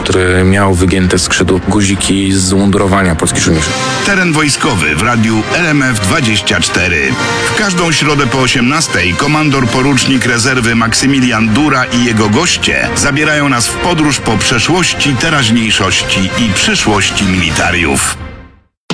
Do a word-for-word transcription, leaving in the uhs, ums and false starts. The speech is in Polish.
który miał wygięte z skrzydła guziki z umundurowania polskich żołnierzy. Teren wojskowy w radiu L M F dwadzieścia cztery. W każdą środę po osiemnastej komandor porucznik rezerwy Maksymilian Dura i jego goście zabierają nas w podróż po przeszłości, teraźniejszości i przyszłości militariów.